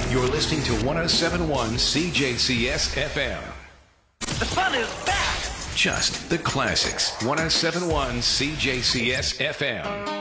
You're listening to 1071 CJCS FM. The fun is back. Just the classics. 1071 CJCS FM.